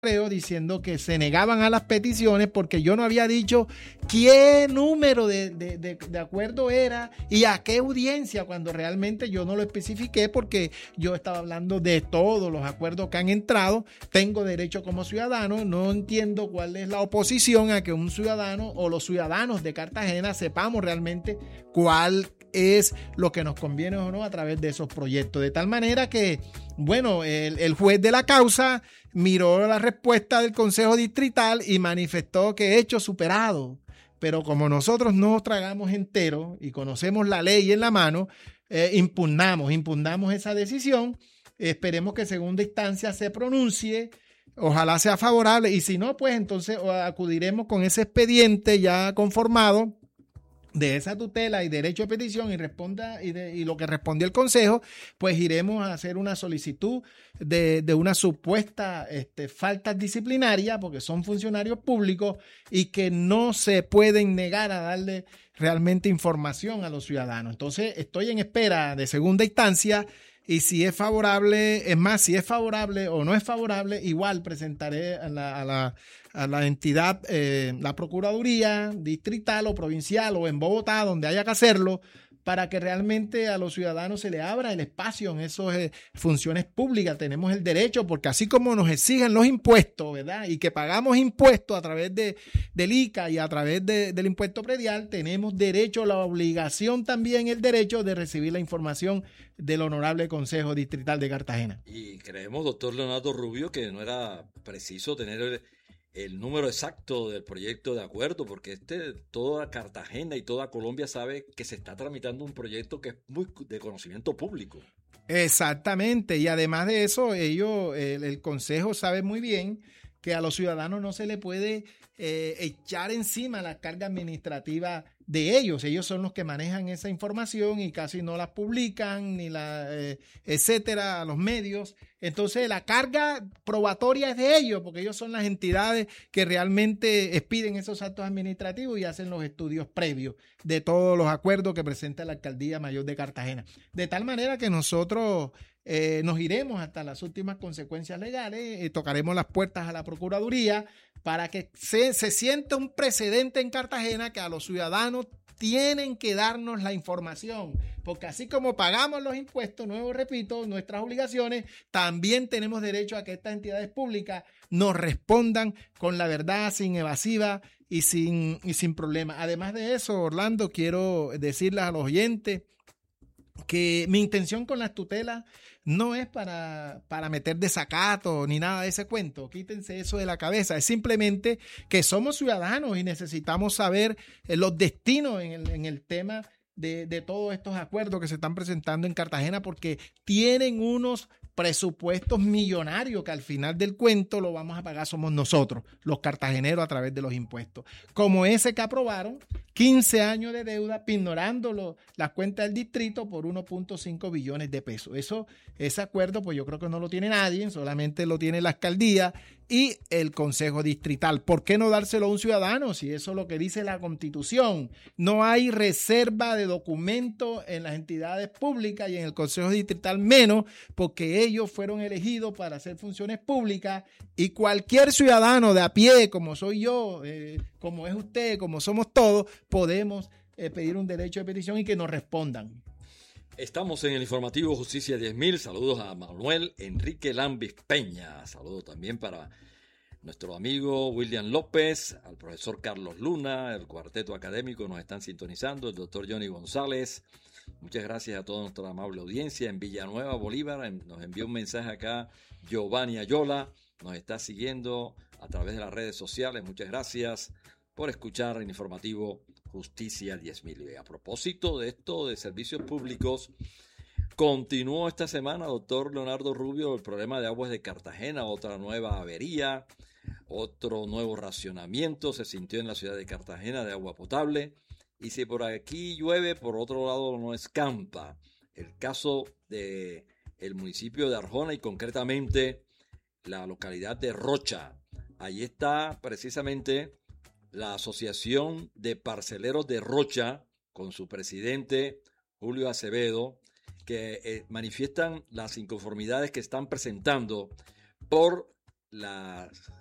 diciendo que se negaban a las peticiones porque yo no había dicho qué número de acuerdo era y a qué audiencia, cuando realmente yo no lo especifiqué porque yo estaba hablando de todos los acuerdos que han entrado. Tengo derecho como ciudadano, no entiendo cuál es la oposición a que un ciudadano o los ciudadanos de Cartagena sepamos realmente cuál es lo que nos conviene o no a través de esos proyectos. De tal manera que, bueno, el juez de la causa miró la respuesta del Consejo Distrital y manifestó que hecho superado. Pero como nosotros no nos tragamos entero y conocemos la ley en la mano, impugnamos esa decisión. Esperemos que segunda instancia se pronuncie. Ojalá sea favorable y si no, pues entonces acudiremos con ese expediente ya conformado de esa tutela y derecho de petición y lo que respondió el Consejo, pues iremos a hacer una solicitud de una supuesta falta disciplinaria, porque son funcionarios públicos y que no se pueden negar a darle realmente información a los ciudadanos. Entonces estoy en espera de segunda instancia. Y si es favorable, es más, si es favorable o no es favorable, igual presentaré a la entidad, la Procuraduría distrital o provincial o en Bogotá, donde haya que hacerlo, para que realmente a los ciudadanos se les abra el espacio en esas funciones públicas. Tenemos el derecho, porque así como nos exigen los impuestos, ¿verdad? Y que pagamos impuestos a través del ICA y a través del impuesto predial, tenemos derecho, la obligación también, el derecho de recibir la información del Honorable Consejo Distrital de Cartagena. Y creemos, doctor Leonardo Rubio, que no era preciso tener el número exacto del proyecto de acuerdo, porque toda Cartagena y toda Colombia sabe que se está tramitando un proyecto que es muy de conocimiento público. Exactamente, y además de eso, el Consejo sabe muy bien que a los ciudadanos no se le puede echar encima la carga administrativa de ellos. Ellos son los que manejan esa información y casi no la publican, ni etcétera, a los medios. Entonces la carga probatoria es de ellos, porque ellos son las entidades que realmente expiden esos actos administrativos y hacen los estudios previos de todos los acuerdos que presenta la Alcaldía Mayor de Cartagena. De tal manera que nosotros nos iremos hasta las últimas consecuencias legales, tocaremos las puertas a la Procuraduría para que se sienta un precedente en Cartagena que a los ciudadanos tienen que darnos la información, porque así como pagamos los impuestos, nuevo repito, nuestras obligaciones, también tenemos derecho a que estas entidades públicas nos respondan con la verdad, sin evasiva y sin problema. Además de eso, Orlando, quiero decirles a los oyentes que mi intención con las tutelas no es para meter desacato ni nada de ese cuento. Quítense eso de la cabeza. Es simplemente que somos ciudadanos y necesitamos saber los destinos en el tema de todos estos acuerdos que se están presentando en Cartagena, porque tienen unos presupuestos millonarios que al final del cuento lo vamos a pagar somos nosotros, los cartageneros, a través de los impuestos. Como ese que aprobaron, 15 años de deuda, ignorando las cuentas del distrito por 1.5 billones de pesos. Ese acuerdo, pues yo creo que no lo tiene nadie, solamente lo tiene la alcaldía y el Consejo Distrital. ¿Por qué no dárselo a un ciudadano si eso es lo que dice la Constitución? No hay reserva de documentos en las entidades públicas y en el Consejo Distrital menos, porque ellos fueron elegidos para hacer funciones públicas y cualquier ciudadano de a pie, como soy yo, como es usted, como somos todos, podemos pedir un derecho de petición y que nos respondan. Estamos en el informativo Justicia 10.000. Saludos a Manuel Enrique Lambis Peña. Saludos también para nuestro amigo William López, al profesor Carlos Luna, el cuarteto académico nos están sintonizando, el doctor Johnny González. Muchas gracias a toda nuestra amable audiencia en Villanueva, Bolívar. Nos envió un mensaje acá Giovanni Ayola. Nos está siguiendo a través de las redes sociales. Muchas gracias por escuchar el informativo Justicia 10.000. A propósito de esto de servicios públicos, continuó esta semana, doctor Leonardo Rubio, el problema de aguas de Cartagena, otra nueva avería, otro nuevo racionamiento se sintió en la ciudad de Cartagena de agua potable. Y si por aquí llueve, por otro lado no escampa. El caso de el municipio de Arjona y concretamente la localidad de Rocha. Allí está precisamente la Asociación de Parceleros de Rocha, con su presidente Julio Acevedo, que manifiestan las inconformidades que están presentando por la